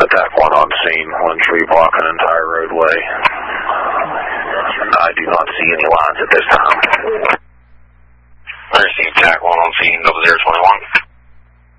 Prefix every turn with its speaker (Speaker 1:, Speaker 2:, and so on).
Speaker 1: Attack 1 on scene. 1 tree blocking an entire roadway. I do not see any lines at this time.
Speaker 2: I received Attack 1 on scene, 0021.